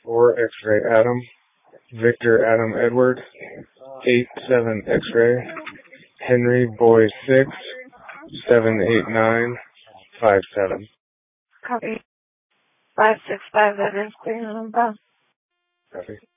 4 X-ray Adam, Victor Adam Edward, 87 X-ray, Henry Boy 6, 789, 57. Copy. 565 Evidence, clear on. Copy.